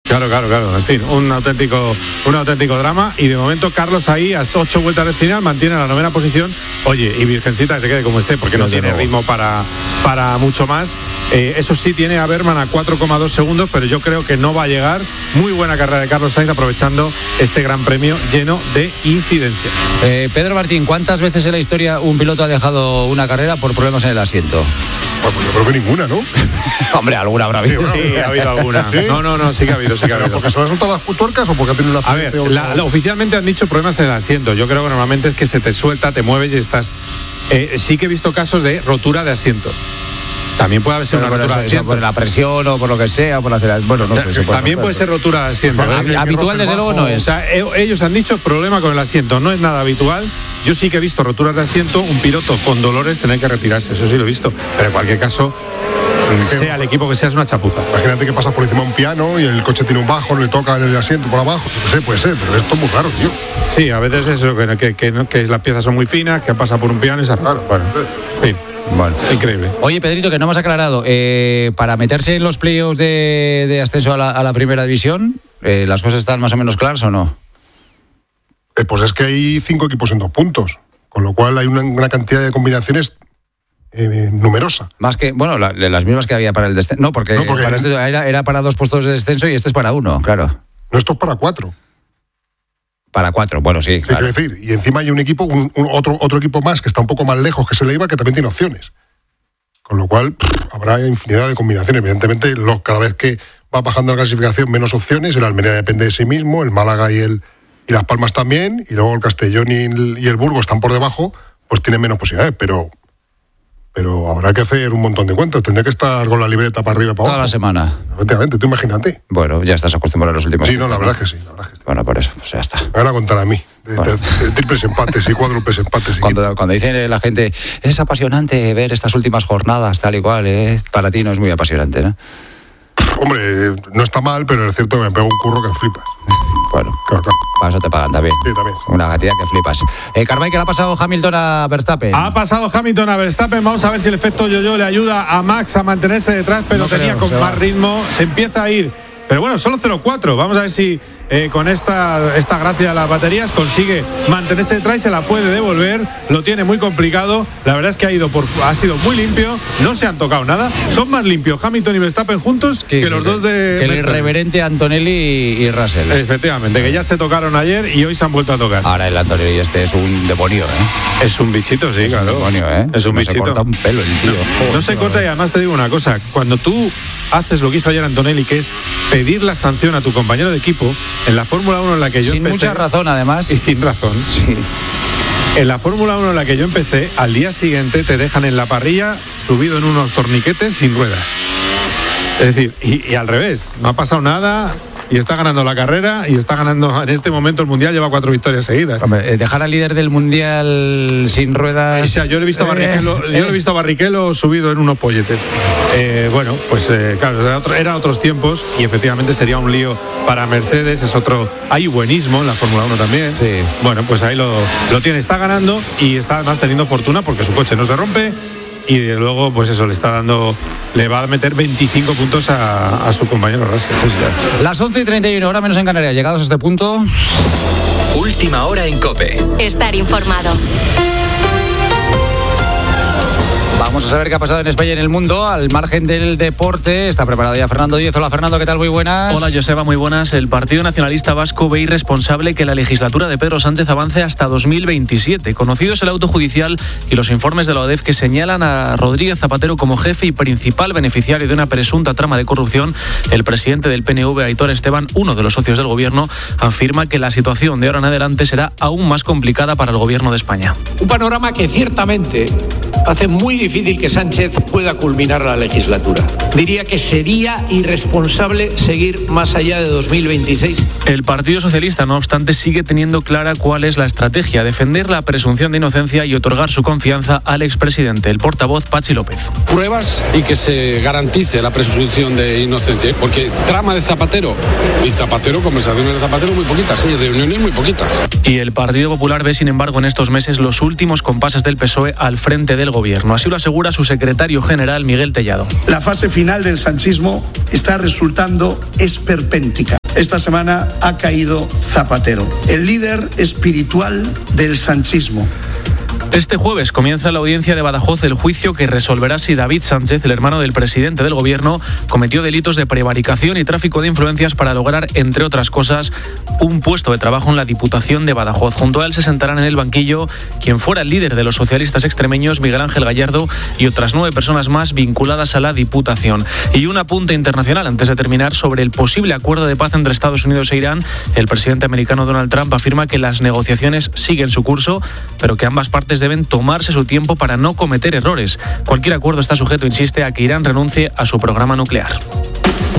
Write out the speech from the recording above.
Claro. En fin, un auténtico drama. Y de momento Carlos ahí a 8 vueltas del final mantiene la 9ª posición. Oye, y Virgencita que se quede como esté, porque no tiene ritmo para mucho más. Eso sí, tiene a Berman a 4,2 segundos, pero yo creo que no va a llegar. Muy buena carrera de Carlos Sainz, aprovechando este gran premio lleno de incidencias. Pedro Martín, ¿cuántas veces en la historia un piloto ha dejado una carrera por problemas en el asiento? Pues yo creo que ninguna, ¿no? Hombre, alguna habrá habido. Sí, ha habido alguna. ¿Sí? No, sí que ha habido. ¿Porque se le han soltado las tuercas o porque ha tenido una accidente? A ver, oficialmente han dicho problemas en el asiento. Yo creo que normalmente es que se te suelta, te mueves y estás... sí que he visto casos de rotura de asiento. También puede haber sido una rotura de asiento. Por la presión o por lo que sea, o por la... Bueno, no sé. También puede ser rotura de asiento. Habitual, desde luego, no es. O sea, ellos han dicho problema con el asiento. No es nada habitual. Yo sí que he visto roturas de asiento, un piloto con dolores tener que retirarse. Eso sí lo he visto. Pero en cualquier caso, sea el equipo que sea, es una chapuza. Imagínate que pasas por encima de un piano y el coche tiene un bajo, le toca el asiento por abajo. No sé, puede ser, pero esto es muy raro, tío. Sí, a veces eso, que las piezas son muy finas, que pasa por un piano y se raro. Bueno, sí. Bueno, increíble. Oye, Pedrito, que no hemos aclarado, para meterse en los playoffs de ascenso a la primera división, ¿las cosas están más o menos claras o no? Pues es que hay 5 equipos en 2 puntos, con lo cual hay una cantidad de combinaciones numerosa. Más que, bueno, las mismas que había para el descenso. No, porque para era para 2 puestos de descenso y este es para 1, claro. No, esto es para 4. Para 4, bueno, sí, claro. Es decir, y encima hay un equipo, otro equipo más que está un poco más lejos, que es el Eibar, que también tiene opciones. Con lo cual, habrá infinidad de combinaciones. Evidentemente, cada vez que va bajando la clasificación, menos opciones. El Almería depende de sí mismo, el Málaga y Las Palmas también, y luego el Castellón y el Burgos están por debajo, pues tienen menos posibilidades, pero habrá que hacer un montón de cuentas. Tendré que estar con la libreta para arriba y para abajo. Toda la semana. Efectivamente, tú imagínate. Bueno, ya estás acostumbrado a los últimos. Sí, no, la verdad es que sí. Bueno, por eso, pues ya está. Me van a contar a mí de triples empates y cuádruples empates. Cuando dice la gente, es apasionante ver estas últimas jornadas, tal y cual, para ti no es muy apasionante, ¿no? Hombre, no está mal, pero es cierto que me pego un curro que flipas. Bueno, claro. Para eso te pagan también. Sí, también. Una cantidad que flipas. Carvay, ¿qué le ha pasado Hamilton a Verstappen? Ha pasado Hamilton a Verstappen. Vamos a ver si el efecto yo-yo le ayuda a Max a mantenerse detrás, pero tenía con más ritmo. Se empieza a ir. Pero bueno, solo 0,4. Vamos a ver si con esta gracia de las baterías consigue mantenerse detrás y se la puede devolver. Lo tiene muy complicado. La verdad es que ha sido muy limpio. No se han tocado nada. Son más limpios Hamilton y Verstappen juntos que los dos de... Que el irreverente Antonelli y Russell. Efectivamente, que ya se tocaron ayer y hoy se han vuelto a tocar. Ahora el Antonelli es un demonio, Es un bichito, sí, claro. Es un demonio, Es un bichito. Se corta un pelo el tío. No se corta, y además te digo una cosa. Cuando tú haces lo que hizo ayer Antonelli, que es pedir la sanción a tu compañero de equipo, en la Fórmula 1 en la que yo empecé... Sin mucha razón, además. Y sin razón. Sí. En la Fórmula 1 en la que yo empecé, al día siguiente te dejan en la parrilla subido en unos torniquetes sin ruedas. Es decir, y al revés, no ha pasado nada... Y está ganando la carrera y está ganando en este momento el Mundial, lleva 4 victorias seguidas. Hombre, dejar al líder del Mundial sin ruedas... O sea, yo le he visto a Barrichello subido en unos polletes. Bueno, pues claro, eran otros tiempos y efectivamente sería un lío para Mercedes. Hay buenismo en la Fórmula 1 también. Sí. Bueno, pues ahí lo tiene, está ganando y está además teniendo fortuna porque su coche no se rompe. Y de luego, pues eso, le va a meter 25 puntos a su compañero Russell. Sí, sí. Las 11:31, hora menos en Canarias. Llegados a este punto... Última hora en COPE. Estar informado. Vamos a saber qué ha pasado en España y en el mundo. Al margen del deporte, está preparado ya Fernando Díez. Hola, Fernando, ¿qué tal? Muy buenas. Hola, Joseba, muy buenas. El Partido Nacionalista Vasco ve irresponsable que la legislatura de Pedro Sánchez avance hasta 2027. Conocido es el auto judicial y los informes de la ODEF que señalan a Rodríguez Zapatero como jefe y principal beneficiario de una presunta trama de corrupción. El presidente del PNV, Aitor Esteban, uno de los socios del gobierno, afirma que la situación de ahora en adelante será aún más complicada para el gobierno de España. Un panorama que ciertamente hace muy difícil que Sánchez pueda culminar la legislatura. Diría que sería irresponsable seguir más allá de 2026. El Partido Socialista, no obstante, sigue teniendo clara cuál es la estrategia: defender la presunción de inocencia y otorgar su confianza al expresidente. El portavoz Patxi López. Pruebas y que se garantice la presunción de inocencia, porque trama de Zapatero y Zapatero, conversaciones de Zapatero muy poquitas, y reuniones muy poquitas. Y el Partido Popular ve, sin embargo, en estos meses los últimos compases del PSOE al frente del gobierno. Así lo asegura su secretario general, Miguel Tellado. La fase final del sanchismo está resultando esperpéntica. Esta semana ha caído Zapatero, el líder espiritual del sanchismo. Este jueves comienza la audiencia de Badajoz el juicio que resolverá si David Sánchez, el hermano del presidente del gobierno, cometió delitos de prevaricación y tráfico de influencias para lograr, entre otras cosas, un puesto de trabajo en la Diputación de Badajoz. Junto a él se sentarán en el banquillo quien fuera el líder de los socialistas extremeños, Miguel Ángel Gallardo, y otras 9 personas más vinculadas a la Diputación. Y un apunte internacional antes de terminar sobre el posible acuerdo de paz entre Estados Unidos e Irán. El presidente americano Donald Trump afirma que las negociaciones siguen su curso, pero que ambas partes deben tomarse su tiempo para no cometer errores. Cualquier acuerdo está sujeto, insiste, a que Irán renuncie a su programa nuclear.